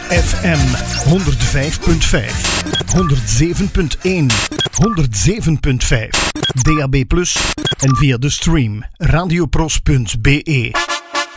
FM 105.5, 107.1, 107.5, DAB+ en via de stream radiopros.be.